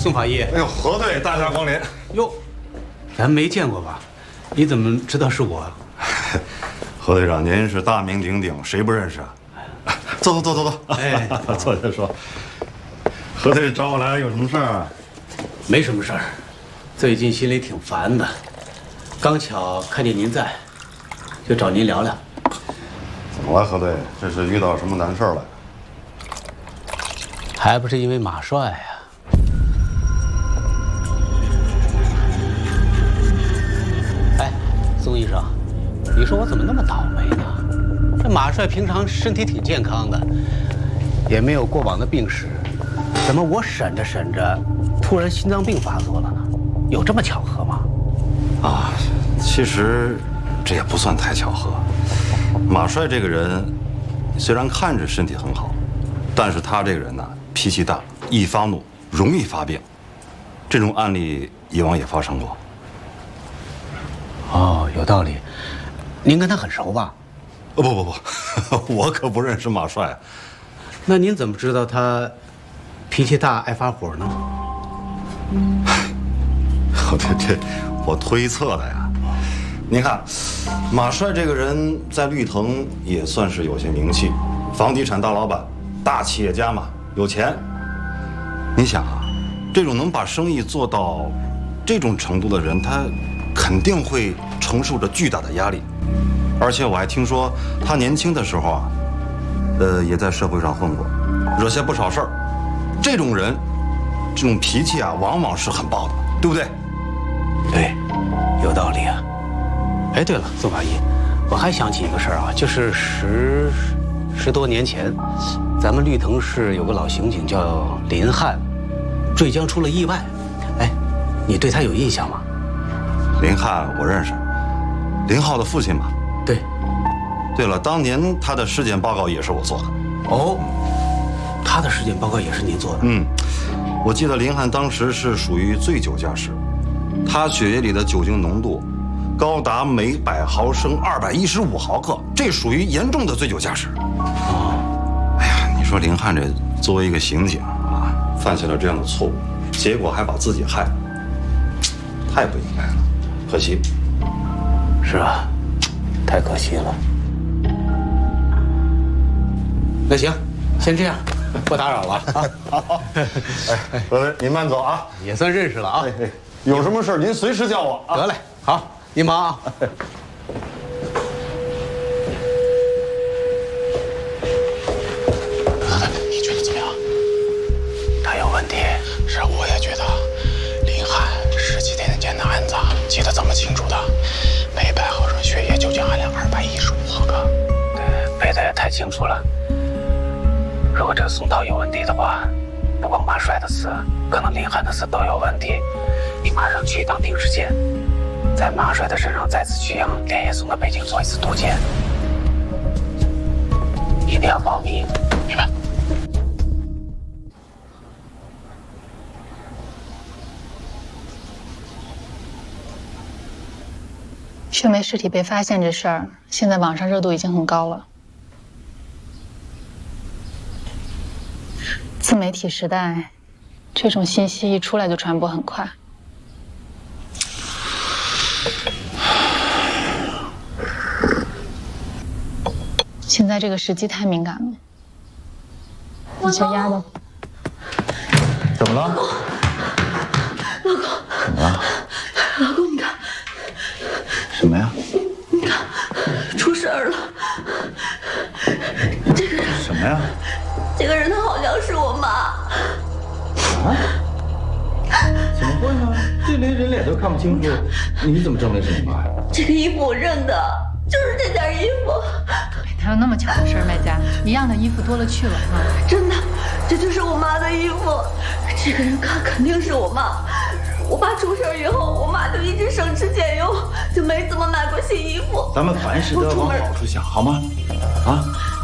宋法医。 哎呦，何队，大驾光临。 哟，咱没见过吧？你怎么知道是我？ 何队长，您是大名鼎鼎，谁不认识啊？走。 哎， 坐下说。何队找我来有什么事儿啊？ 没什么事儿，最近心里挺烦的，刚巧看见您在，就找您聊聊。 怎么了，何队？这是遇到什么难事儿了？ 还不是因为马帅呀。哎，宋医生，你说我怎么那么倒霉呢？这马帅平常身体挺健康的，也没有过往的病史，怎么我审着审着，突然心脏病发作了呢？有这么巧合吗？ 啊，其实这也不算太巧合。马帅这个人虽然看着身体很好，但是他这个人呢，脾气大，一发怒容易发病。这种案例以往也发生过。 哦，有道理。您跟他很熟吧？ 不，我可不认识马帅。 那您怎么知道他脾气大、爱发火呢？ 我推测的呀。您看，马帅这个人在绿藤也算是有些名气，房地产大老板，大企业家嘛，有钱。你想啊，这种能把生意做到这种程度的人，他肯定会承受着巨大的压力。而且我还听说他年轻的时候啊，也在社会上混过，惹下不少事儿。这种人，这种脾气啊，往往是很暴的，对不对？ 对，有道理啊。哎，对了，宋法医，我还想起一个事儿啊，就是十多年前，咱们绿藤市有个老刑警叫林汉，坠江出了意外。哎，你对他有印象吗？ 林汉我认识，林浩的父亲嘛。 对。 对了，当年他的尸检报告也是我做的。 哦，他的尸检报告也是您做的？嗯， 我记得林汉当时是属于醉酒驾驶，他血液里的酒精浓度高达每100毫升215毫克，这属于严重的醉酒驾驶。哦，哎呀，你说林汉这作为一个刑警啊，犯下了这样的错误，结果还把自己害了，太不应该了，可惜。 是啊，太可惜了。那行，先这样，不打扰了啊。 好，哎，各位您慢走啊， 也算认识了啊。 有什么事您随时叫我啊。 得嘞，好，您忙啊。 你觉得怎么样？ 他有问题。 是，我也觉得。林汉10几天前的案子记得这么清楚的，每100毫升血液酒精含量215毫克。 对，背的也太清楚了。如果这个宋涛有问题的话，不光马帅的死，可能林汉的死都有问题。你马上去一趟定时检，在马帅的身上再次取样，连夜送到北京做一次毒检。一定要保密。 明白。 秀梅尸体被发现这事儿，现在网上热度已经很高了。自媒体时代，这种信息一出来就传播很快。现在这个时机太敏感了。你小丫头， 怎么了？ 老公， 怎么了？ 老公，你看， 什么呀？ 你看，出事儿了。这个人什么呀？ 这个人他好像是我妈。 啊？怎么会呢？这连人脸都看不清楚，你怎么证明是你妈呀？ 这个衣服我认得，就是这件衣服。 哪有那么巧的事儿，卖家？一样的衣服多了去了啊！ 真的，这就是我妈的衣服。这个人看肯定是我妈。我爸出事以后，我妈就一直省吃俭用，就没怎么买过新衣服。 咱们凡事都要往好处想，好吗？啊，